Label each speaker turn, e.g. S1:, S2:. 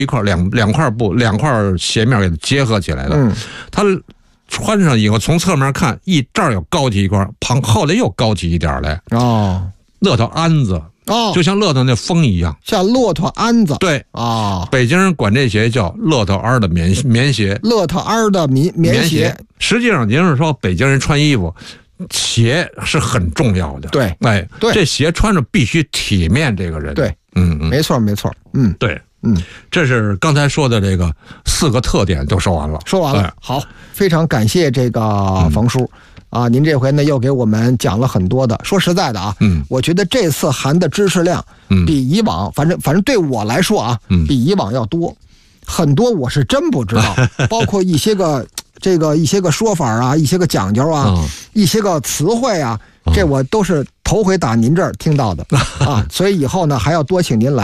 S1: 一块两块布2块鞋面给它结合起来的。它穿上以后从侧面看，这儿有高起一块，后来又高起一点来。骆驼鞍子。就像骆驼那风一样，
S2: 像骆驼鞍子。
S1: 对北京人管这鞋叫骆驼鞍的棉鞋。
S2: 骆驼鞍的棉鞋。
S1: 实际上就是说，北京人穿衣服，鞋是很重要的。
S2: 对，
S1: 这鞋穿着必须体面这个人。
S2: 对，没错。
S1: 对，这是刚才说的这个4个特点都说完了。
S2: 好，非常感谢这个冯叔。您这回呢又给我们讲了很多的。说实在的我觉得这次含的知识量比以往，反正对我来说比以往要多很多，我是真不知道，包括一些个说法一些个讲究一些个词汇这我都是头回打您这儿听到的所以以后呢还要多请您来。